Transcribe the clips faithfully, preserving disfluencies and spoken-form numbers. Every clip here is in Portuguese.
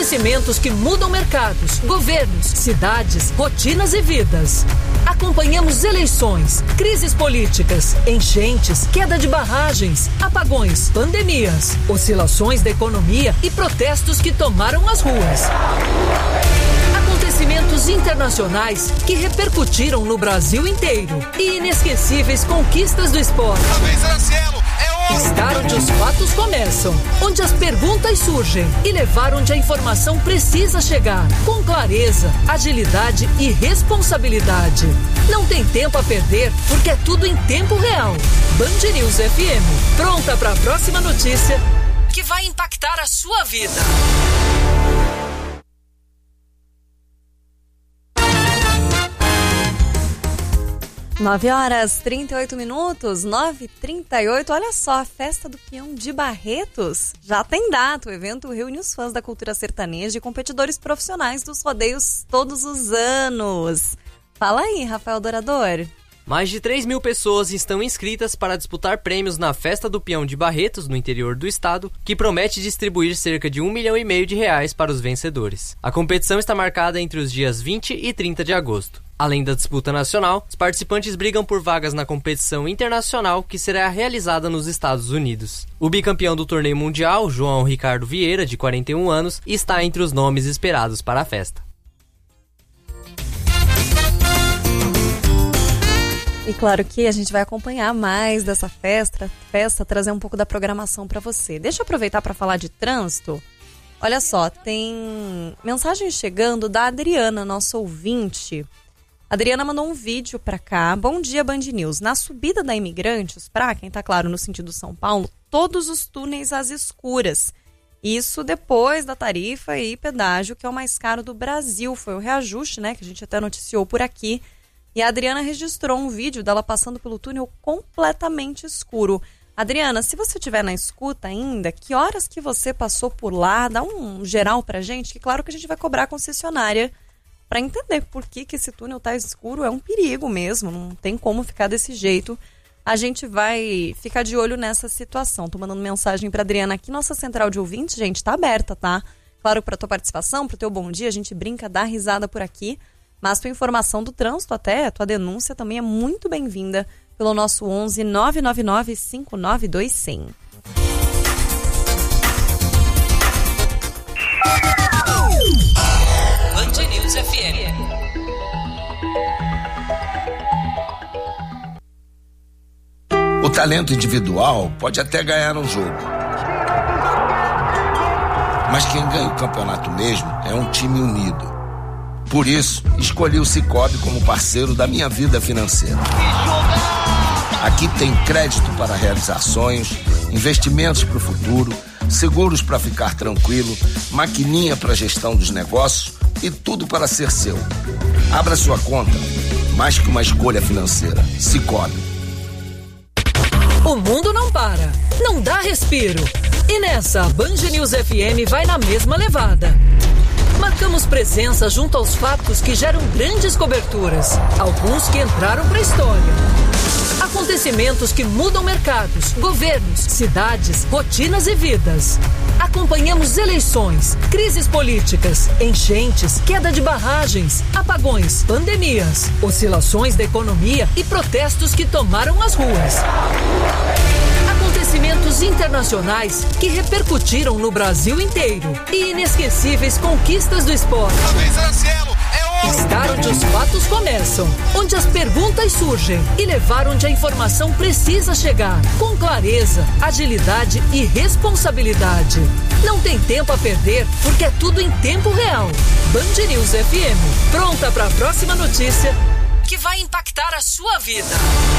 Acontecimentos que mudam mercados, governos, cidades, rotinas e vidas. Acompanhamos eleições, crises políticas, enchentes, queda de barragens, apagões, pandemias, oscilações da economia e protestos que tomaram as ruas. Acontecimentos internacionais que repercutiram no Brasil inteiro e inesquecíveis conquistas do esporte. Estar onde os fatos começam, onde as perguntas surgem e levar onde a informação precisa chegar, com clareza, agilidade e responsabilidade. Não tem tempo a perder, porque é tudo em tempo real. Band News F M, pronta para a próxima notícia que vai impactar a sua vida. nove horas, trinta e oito minutos, nove e trinta e oito. Olha só, a Festa do Peão de Barretos já tem data. O evento reúne os fãs da cultura sertaneja e competidores profissionais dos rodeios todos os anos. Fala aí, Rafael Dorador. Mais de três mil pessoas estão inscritas para disputar prêmios na Festa do Peão de Barretos, no interior do estado, que promete distribuir cerca de um milhão e meio de reais para os vencedores. A competição está marcada entre os dias vinte e trinta de agosto. Além da disputa nacional, os participantes brigam por vagas na competição internacional que será realizada nos Estados Unidos. O bicampeão do torneio mundial, João Ricardo Vieira, de quarenta e um anos, está entre os nomes esperados para a festa. E claro que a gente vai acompanhar mais dessa festa, festa trazer um pouco da programação para você. Deixa eu aproveitar para falar de trânsito. Olha só, tem mensagem chegando da Adriana, nossa ouvinte. A Adriana mandou um vídeo para cá. Bom dia, Band News. Na subida da Imigrantes, para quem tá claro no sentido São Paulo, todos os túneis às escuras. Isso depois da tarifa e pedágio, que é o mais caro do Brasil. Foi o reajuste, né, que a gente até noticiou por aqui. E a Adriana registrou um vídeo dela passando pelo túnel completamente escuro. Adriana, se você estiver na escuta ainda, que horas que você passou por lá? Dá um geral pra gente, que claro que a gente vai cobrar a concessionária para entender por que, que esse túnel tá escuro. É um perigo mesmo, não tem como ficar desse jeito. A gente vai ficar de olho nessa situação. Tô mandando mensagem pra Adriana aqui. Nossa central de ouvintes, gente, tá aberta, tá? Claro, pra tua participação, pro teu bom dia, a gente brinca, dá risada por aqui. Mas tua informação do trânsito até, a tua denúncia também é muito bem-vinda pelo nosso onze nove nove nove cinco nove dois zero zero. Band News F M. O talento individual pode até ganhar um jogo, mas quem ganha o campeonato mesmo é um time unido. Por isso, escolhi o Sicoob como parceiro da minha vida financeira. Aqui tem crédito para realizar sonhos, investimentos para o futuro, seguros para ficar tranquilo, maquininha para gestão dos negócios e tudo para ser seu. Abra sua conta, mais que uma escolha financeira. Sicoob. O mundo não para, não dá respiro. E nessa, a Band News F M vai na mesma levada. Marcamos presença junto aos fatos que geram grandes coberturas, alguns que entraram para a história. Acontecimentos que mudam mercados, governos, cidades, rotinas e vidas. Acompanhamos eleições, crises políticas, enchentes, queda de barragens, apagões, pandemias, oscilações da economia e protestos que tomaram as ruas. Acontecimentos internacionais que repercutiram no Brasil inteiro e inesquecíveis conquistas do esporte. Estar onde os fatos começam, onde as perguntas surgem e levar onde a informação precisa chegar, com clareza, agilidade e responsabilidade. Não tem tempo a perder, porque é tudo em tempo real. Band News F M, pronta para a próxima notícia que vai impactar a sua vida.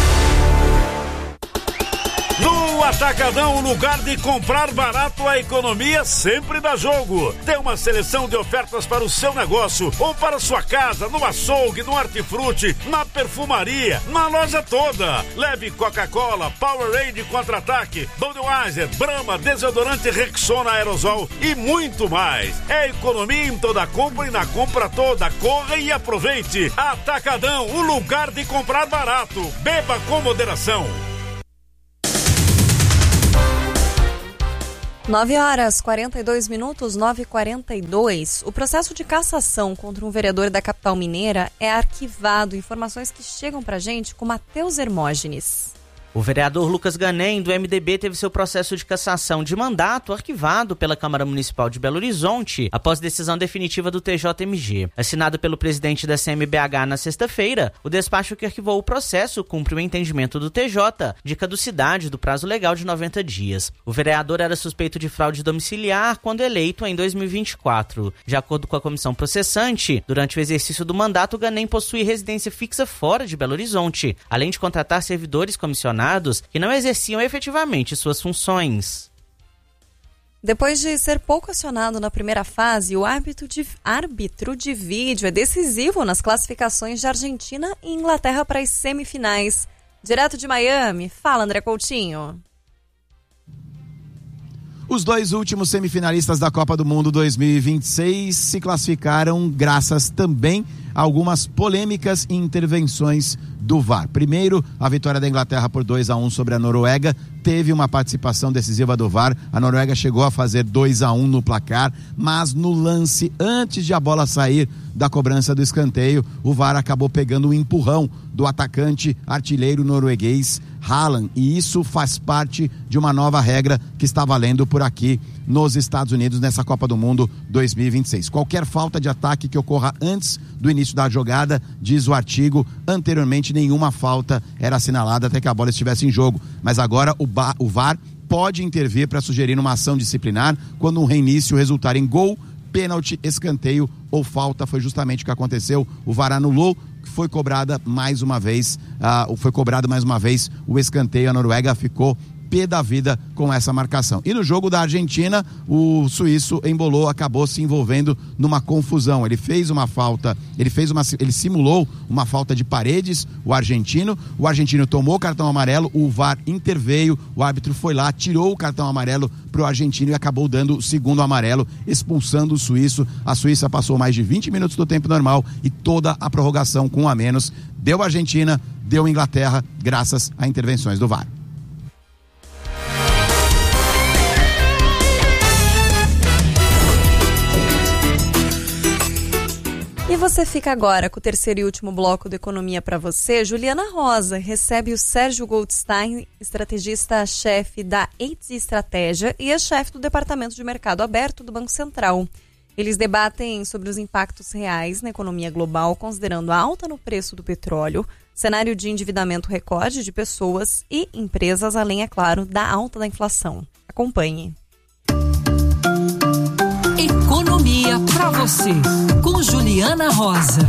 No Atacadão, o lugar de comprar barato, a economia sempre dá jogo. Tem uma seleção de ofertas para o seu negócio ou para sua casa, no açougue, no hortifruti, na perfumaria, na loja toda. Leve Coca-Cola, Powerade Contra-Ataque, Budweiser, Brahma, desodorante Rexona Aerosol e muito mais. É economia em toda compra e na compra toda. Corra e aproveite. Atacadão, o lugar de comprar barato. Beba com moderação. nove horas, quarenta e dois minutos, nove e quarenta e dois. O processo de cassação contra um vereador da capital mineira é arquivado. Informações que chegam pra gente com Matheus Hermógenes. O vereador Lucas Ganem, do M D B, teve seu processo de cassação de mandato arquivado pela Câmara Municipal de Belo Horizonte após decisão definitiva do T J M G. Assinado pelo presidente da C M B H na sexta-feira, o despacho que arquivou o processo cumpre o entendimento do T J de caducidade do prazo legal de noventa dias. O vereador era suspeito de fraude domiciliar quando eleito em dois mil e vinte e quatro. De acordo com a comissão processante, durante o exercício do mandato, Ganem possui residência fixa fora de Belo Horizonte, além de contratar servidores comissionados que não exerciam efetivamente suas funções. Depois de ser pouco acionado na primeira fase, o árbitro de, árbitro de vídeo é decisivo nas classificações de Argentina e Inglaterra para as semifinais. Direto de Miami, fala André Coutinho. Os dois últimos semifinalistas da Copa do Mundo dois mil e vinte e seis se classificaram graças também a algumas polêmicas e intervenções do V A R. Primeiro, a vitória da Inglaterra por dois a um sobre a Noruega teve uma participação decisiva do V A R. A Noruega chegou a fazer dois a um no placar, mas no lance, antes de a bola sair da cobrança do escanteio, o V A R acabou pegando um empurrão do atacante artilheiro norueguês Haaland, e isso faz parte de uma nova regra que está valendo por aqui nos Estados Unidos nessa Copa do Mundo dois mil e vinte e seis. Qualquer falta de ataque que ocorra antes do início da jogada, diz o artigo, anteriormente nenhuma falta era assinalada até que a bola estivesse em jogo, mas agora o, ba- o V A R pode intervir para sugerir uma ação disciplinar quando um reinício resultar em gol, pênalti, escanteio ou falta. Foi justamente o que aconteceu. O V A R anulou, foi cobrada mais uma vez, uh, foi cobrado mais uma vez o escanteio. A Noruega ficou pé da vida com essa marcação. E no jogo da Argentina, o suíço embolou, acabou se envolvendo numa confusão. Ele fez uma falta, ele fez uma, ele simulou uma falta de Paredes, o argentino. O argentino tomou o cartão amarelo, o V A R interveio, o árbitro foi lá, tirou o cartão amarelo pro argentino e acabou dando o segundo amarelo, expulsando o suíço. A Suíça passou mais de vinte minutos do tempo normal e toda a prorrogação com um a menos. Deu Argentina, deu Inglaterra, graças a intervenções do V A R. E você fica agora com o terceiro e último bloco do Economia para você. Juliana Rosa recebe o Sérgio Goldstein, estrategista-chefe da Eitz Estratégia e é chefe do Departamento de Mercado Aberto do Banco Central. Eles debatem sobre os impactos reais na economia global, considerando a alta no preço do petróleo, cenário de endividamento recorde de pessoas e empresas, além, é claro, da alta da inflação. Acompanhe. Economia para você, com Juliana Rosa.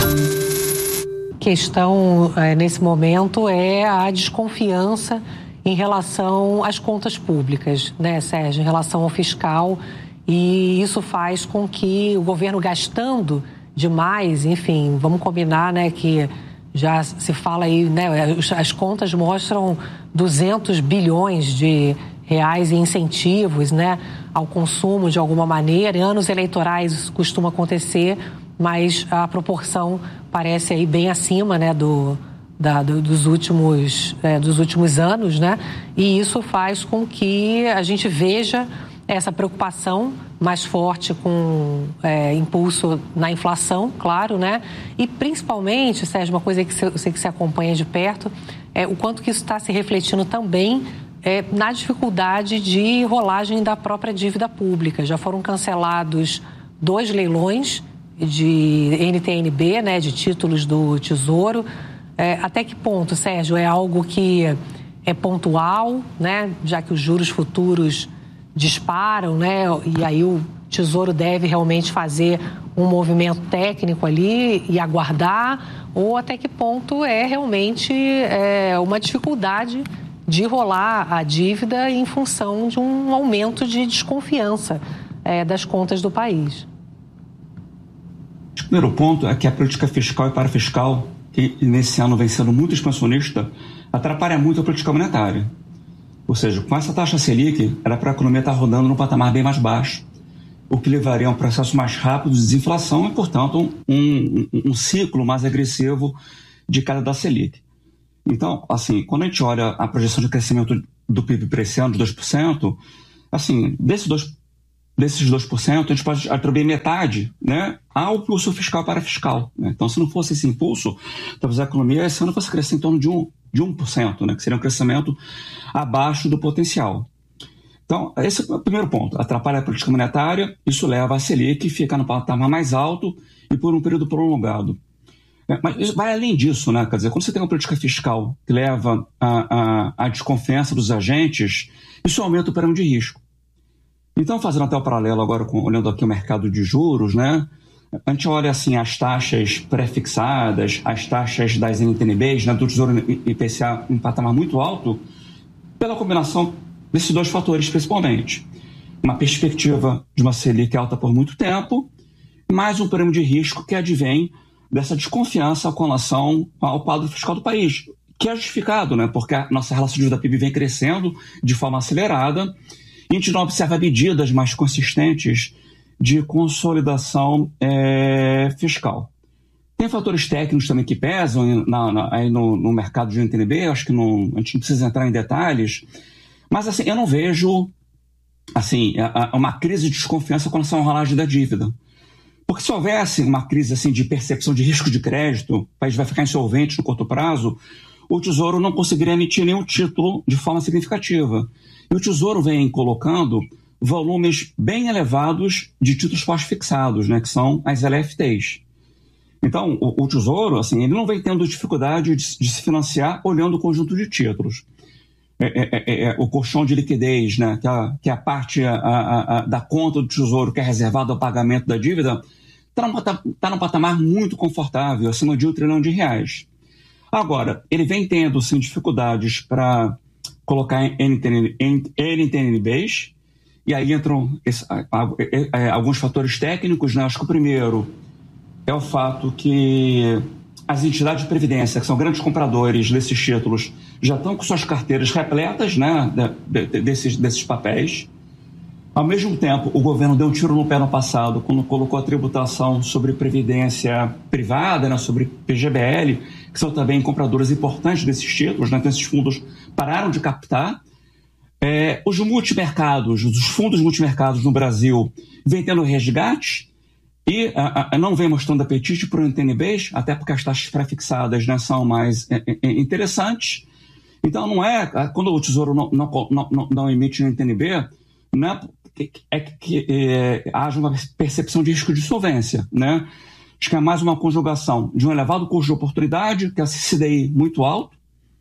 Questão é, nesse momento é a desconfiança em relação às contas públicas, né, Sérgio, em relação ao fiscal, e isso faz com que o governo gastando demais, enfim, vamos combinar, né, que já se fala aí, né, as contas mostram duzentos bilhões de reais em incentivos, né, ao consumo de alguma maneira. Em anos eleitorais isso costuma acontecer, mas a proporção parece aí bem acima, né, do, da, do, dos, últimos, é, dos últimos anos, né, e isso faz com que a gente veja essa preocupação mais forte com é, impulso na inflação, claro, né, e principalmente, Sérgio, uma coisa que eu sei que você acompanha de perto, é o quanto que isso está se refletindo também É, na dificuldade de rolagem da própria dívida pública. Já foram cancelados dois leilões de N T N B, né, de títulos do Tesouro. É, até que ponto, Sérgio, é algo que é pontual, né, já que os juros futuros disparam, né, e aí o Tesouro deve realmente fazer um movimento técnico ali e aguardar, ou até que ponto é realmente é, uma dificuldade de rolar a dívida em função de um aumento de desconfiança é, das contas do país. O primeiro ponto é que a política fiscal e parafiscal, que nesse ano vem sendo muito expansionista, atrapalha muito a política monetária. Ou seja, com essa taxa Selic, era para a economia estar rodando num patamar bem mais baixo, o que levaria a um processo mais rápido de desinflação e, portanto, um, um, um ciclo mais agressivo de queda da Selic. Então, assim, quando a gente olha a projeção de crescimento do P I B para esse ano de dois por cento, assim, desses dois, desses dois por cento, a gente pode atribuir metade, né, ao impulso fiscal para fiscal. Né? Então, se não fosse esse impulso, talvez a economia esse ano fosse crescer em torno de um, de um por cento, né, que seria um crescimento abaixo do potencial. Então, esse é o primeiro ponto. Atrapalha a política monetária, isso leva a Selic que fica no patamar mais alto e por um período prolongado. É, mas isso vai além disso, né? Quer dizer, quando você tem uma política fiscal que leva à desconfiança dos agentes, isso aumenta o prêmio de risco. Então, fazendo até o paralelo agora, com, olhando aqui o mercado de juros, né? A gente olha assim as taxas pré-fixadas, as taxas das N T N Bs, né, do Tesouro I P C A em patamar muito alto, pela combinação desses dois fatores, principalmente. Uma perspectiva de uma Selic alta por muito tempo, mais um prêmio de risco que advém dessa desconfiança com relação ao quadro fiscal do país, que é justificado, né? Porque a nossa relação de dívida P I B vem crescendo de forma acelerada e a gente não observa medidas mais consistentes de consolidação é, fiscal. Tem fatores técnicos também que pesam na, na, aí no, no mercado de N T N B, acho que não, a gente não precisa entrar em detalhes, mas assim, eu não vejo assim, uma crise de desconfiança com relação ao rolagem da dívida. Porque se houvesse uma crise assim, de percepção de risco de crédito, o país vai ficar insolvente no curto prazo, o Tesouro não conseguiria emitir nenhum título de forma significativa. E o Tesouro vem colocando volumes bem elevados de títulos pós-fixados, né, que são as L F Ts. Então, o, o Tesouro assim, ele não vem tendo dificuldade de, de se financiar olhando o conjunto de títulos. É, é, é, o colchão de liquidez, né, que, a, que a parte a, a, a, da conta do Tesouro que é reservada ao pagamento da dívida, está tá num patamar muito confortável, acima de um trilhão de reais. Agora, ele vem tendo sim, dificuldades para colocar N T N Bs, e aí entram esse, a, a, a, alguns fatores técnicos, né? Acho que o primeiro é o fato que as entidades de previdência, que são grandes compradores desses títulos, já estão com suas carteiras repletas, né, de, de, desses, desses papéis. Ao mesmo tempo, o governo deu um tiro no pé no passado quando colocou a tributação sobre previdência privada, né, sobre P G B L, que são também compradores importantes desses títulos, né, então esses fundos pararam de captar. É, os multimercados, os fundos multimercados no Brasil vêm tendo resgate, e a, a, não vem mostrando apetite para o N T N Bs, até porque as taxas pré-fixadas, né, são mais é, é, interessantes. Então, não é, quando o Tesouro não, não, não, não emite N T N B, não é, é que é, haja uma percepção de risco de solvência. Né? Acho que é mais uma conjugação de um elevado custo de oportunidade, que é a C D I muito alto,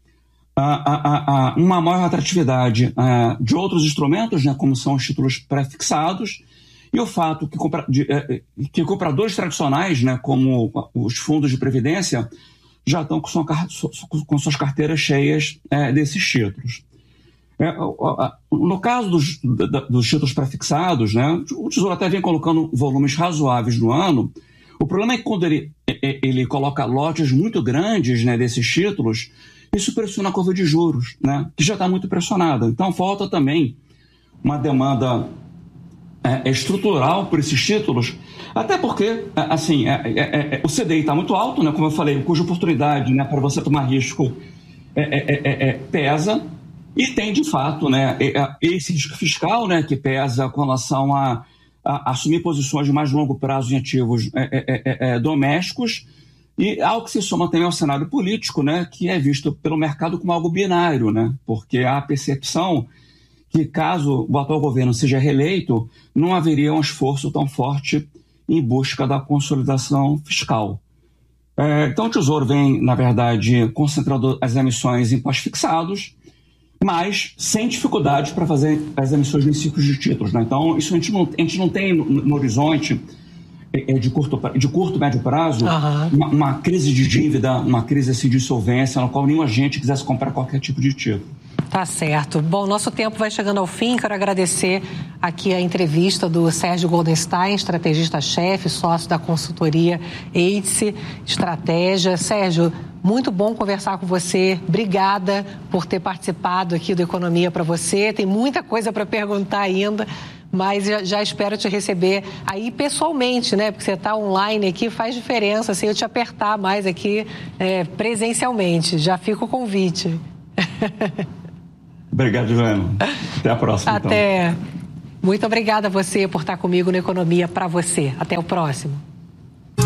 a, a, a, uma maior atratividade a, de outros instrumentos, né, como são os títulos pré-fixados, e o fato que, compra, de, que compradores tradicionais, né, como os fundos de previdência, já estão com, sua, com suas carteiras cheias é, desses títulos. É, no caso dos, dos títulos pré-fixados, né, o Tesouro até vem colocando volumes razoáveis no ano. O problema é que quando ele, ele coloca lotes muito grandes, né, desses títulos, isso pressiona a curva de juros, né, que já está muito pressionada. Então falta também uma demanda É, é estrutural por esses títulos, até porque assim, é, é, é, o C D I está muito alto, né, como eu falei, cuja oportunidade, né, para você tomar risco é, é, é, é, pesa, e tem de fato, né, esse risco fiscal, né, que pesa com relação a, a assumir posições de mais longo prazo em ativos é, é, é, é, domésticos, e algo que se soma também ao cenário político, né, que é visto pelo mercado como algo binário, né, porque há a percepção que caso o atual governo seja reeleito, não haveria um esforço tão forte em busca da consolidação fiscal. É, então o Tesouro vem, na verdade, concentrando as emissões em pós-fixados, mas sem dificuldade para fazer as emissões em ciclos de títulos. Né? Então isso a gente não, a gente não tem no, no horizonte é, de curto, de curto médio prazo, uhum. uma, uma crise de dívida, uma crise assim, de insolvência, na qual nenhum agente quisesse comprar qualquer tipo de título. Tá certo. Bom, nosso tempo vai chegando ao fim. Quero agradecer aqui a entrevista do Sérgio Goldenstein, estrategista-chefe, sócio da consultoria Eidice Estratégia. Sérgio, muito bom conversar com você. Obrigada por ter participado aqui do Economia para você. Tem muita coisa para perguntar ainda, mas já espero te receber aí pessoalmente, né? Porque você está online aqui, faz diferença, assim, eu te apertar mais aqui é, presencialmente. Já fica o convite. Obrigado, Juliana. Até a próxima. Até. Então. Muito obrigada a você por estar comigo no Economia para Você. Até o próximo.